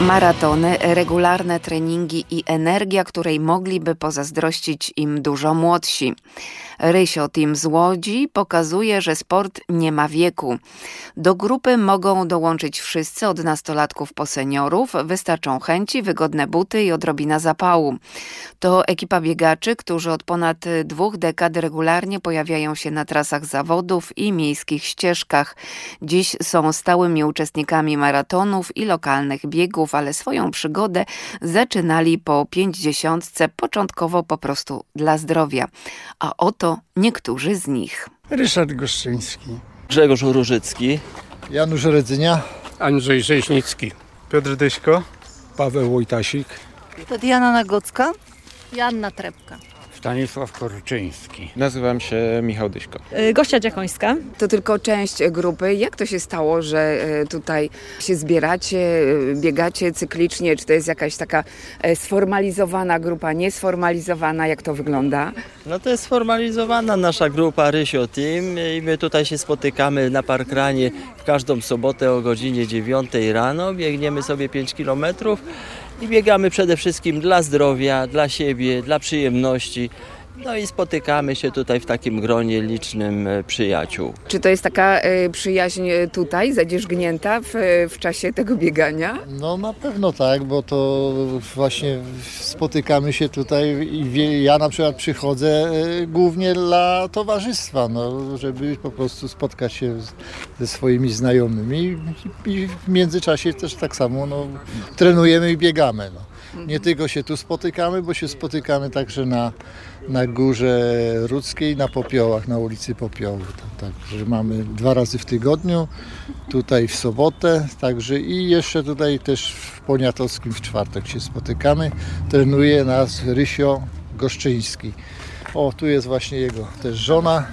Maratony, regularne treningi i energia, której mogliby pozazdrościć im dużo młodsi. Rysio Team z Łodzi pokazuje, że sport nie ma wieku. Do grupy mogą dołączyć wszyscy od nastolatków po seniorów. Wystarczą chęci, wygodne buty i odrobina zapału. To ekipa biegaczy, którzy od ponad 2 dekad regularnie pojawiają się na trasach zawodów i miejskich ścieżkach. Dziś są stałymi uczestnikami maratonów i lokalnych biegów, ale swoją przygodę zaczynali po 50, początkowo po prostu dla zdrowia. A oto niektórzy z nich. Ryszard Goszczyński, Grzegorz Różycki, Janusz Rydzynia, Andrzej Rzeźnicki, Piotr Dyśko, Paweł Wojtasik, Tatiana Nagodzka, Joanna Trepka. Stanisław Korczyński. Nazywam się Michał Dyśko. Gosia Dziakońska. To tylko część grupy. Jak to się stało, że tutaj się zbieracie, biegacie cyklicznie? Czy to jest jakaś taka sformalizowana grupa, niesformalizowana? Jak to wygląda? no to jest sformalizowana nasza grupa Rysio Team i my tutaj się spotykamy na parkranie w każdą sobotę o godzinie 9 rano. Biegniemy sobie 5 km i biegamy przede wszystkim dla zdrowia, dla siebie, dla przyjemności. No i spotykamy się tutaj w takim gronie licznym przyjaciół. Czy to jest taka przyjaźń tutaj, zadzierzgnięta w czasie tego biegania? No na pewno tak, bo to właśnie spotykamy się tutaj i ja na przykład przychodzę głównie dla towarzystwa, no, żeby po prostu spotkać się ze swoimi znajomymi i w międzyczasie też tak samo trenujemy i biegamy. No. Nie tylko się tu spotykamy, bo się spotykamy także na Górze Rudzkiej, na Popiołach, na ulicy Popiołów. Także mamy 2 razy w tygodniu, tutaj w sobotę, także i jeszcze tutaj też w Poniatowskim w czwartek się spotykamy. Trenuje nas Rysio Goszczyński. O, tu jest właśnie jego też żona.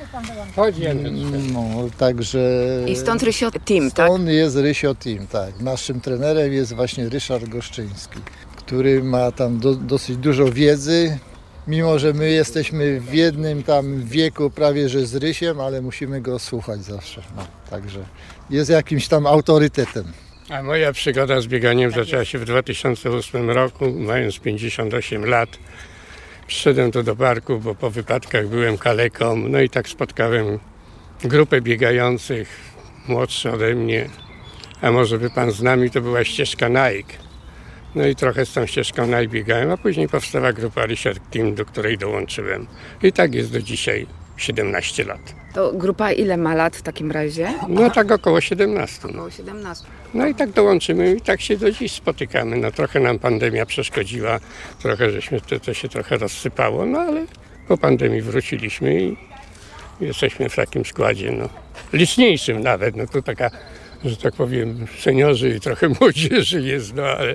No, także... I stąd Rysio Team, tak? Stąd jest Rysio Team, tak. Naszym trenerem jest właśnie Ryszard Goszczyński, który ma tam dosyć dużo wiedzy, mimo że my jesteśmy w jednym tam wieku prawie że z Rysiem, ale musimy go słuchać zawsze. No, także jest jakimś tam autorytetem. A moja przygoda z bieganiem zaczęła się w 2008 roku, mając 58 lat. Przyszedłem tu do parku, bo po wypadkach byłem kaleką, no i tak spotkałem grupę biegających, młodszy ode mnie, a może by pan z nami, to była ścieżka Nike. No i trochę z tą ścieżką Nike biegałem, a później powstała grupa Rysio Team, do której dołączyłem. I tak jest do dzisiaj, 17 lat. To grupa ile ma lat w takim razie? No tak około 17. No. Około 17. No i tak dołączymy i tak się do dziś spotykamy. No trochę nam pandemia przeszkodziła, trochę żeśmy to się trochę rozsypało, no ale po pandemii wróciliśmy i jesteśmy w takim składzie, no liczniejszym nawet, no to taka, że tak powiem, seniorzy i trochę młodzieży jest, no ale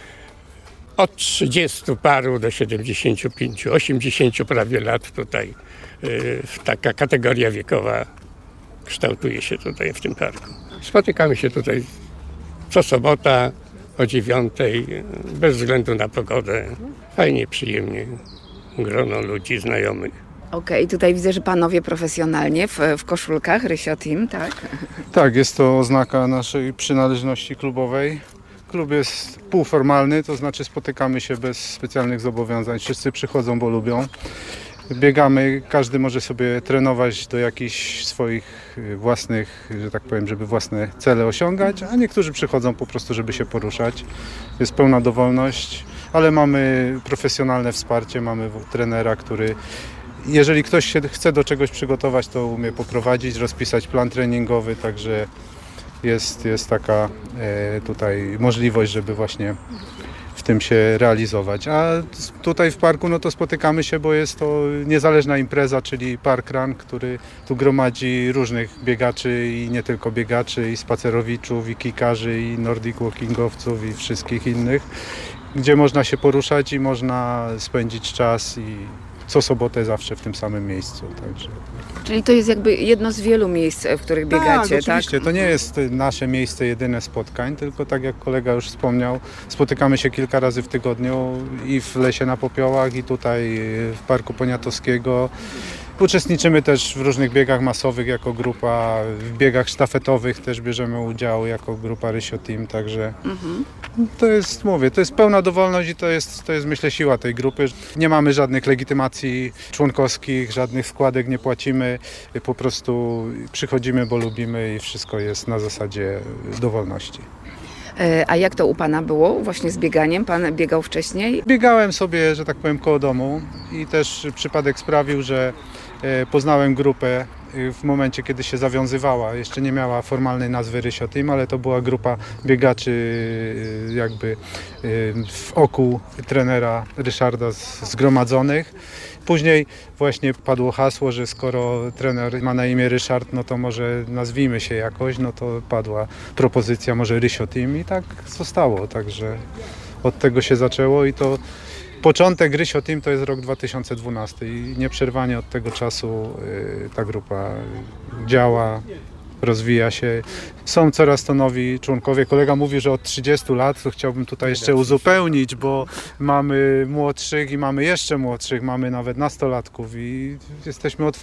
od 30 paru do 75, 80 prawie lat tutaj taka kategoria wiekowa kształtuje się tutaj w tym parku. Spotykamy się tutaj co sobota o 9, bez względu na pogodę. Fajnie, przyjemnie, grono ludzi znajomych. Okej, tutaj widzę, że panowie profesjonalnie w koszulkach Rysio Team, tak? Tak, jest to oznaka naszej przynależności klubowej. Klub jest półformalny, to znaczy spotykamy się bez specjalnych zobowiązań. Wszyscy przychodzą, bo lubią. Biegamy, każdy może sobie trenować do jakichś swoich własnych, że tak powiem, żeby własne cele osiągać, a niektórzy przychodzą po prostu, żeby się poruszać. Jest pełna dowolność, ale mamy profesjonalne wsparcie, mamy trenera, który jeżeli ktoś się chce do czegoś przygotować, to umie poprowadzić, rozpisać plan treningowy, także jest taka tutaj możliwość, żeby właśnie w tym się realizować. A tutaj w parku no to spotykamy się, bo jest to niezależna impreza, czyli parkrun, który tu gromadzi różnych biegaczy i nie tylko biegaczy, i spacerowiczów, i kikarzy, i nordic walkingowców, i wszystkich innych, gdzie można się poruszać i można spędzić czas i co sobotę zawsze w tym samym miejscu. Także. Czyli to jest jakby jedno z wielu miejsc, w których biegacie, tak? Oczywiście. To nie jest nasze miejsce jedyne spotkań, tylko tak jak kolega już wspomniał, spotykamy się kilka razy w tygodniu i w Lesie na Popiołach, i tutaj w Parku Poniatowskiego. Uczestniczymy też w różnych biegach masowych jako grupa, w biegach sztafetowych też bierzemy udział jako grupa Rysio Team, także to jest, mówię, to jest pełna dowolność i to jest myślę siła tej grupy. Nie mamy żadnych legitymacji członkowskich, żadnych składek nie płacimy, po prostu przychodzimy, bo lubimy i wszystko jest na zasadzie dowolności. A jak to u Pana było właśnie z bieganiem? Pan biegał wcześniej? Biegałem sobie, że tak powiem, koło domu i też przypadek sprawił, że poznałem grupę w momencie, kiedy się zawiązywała. Jeszcze nie miała formalnej nazwy Rysio Team, ale to była grupa biegaczy jakby w oku trenera Ryszarda zgromadzonych. Później właśnie padło hasło, że skoro trener ma na imię Ryszard, no to może nazwijmy się jakoś, no to padła propozycja może Rysio Team i tak zostało, także od tego się zaczęło i to początek Rysio Team to jest rok 2012 i nieprzerwanie od tego czasu ta grupa działa, rozwija się. Są coraz to nowi członkowie. Kolega mówi, że od 30 lat, to chciałbym tutaj jeszcze uzupełnić, bo mamy młodszych i mamy jeszcze młodszych, mamy nawet nastolatków i jesteśmy otwarci.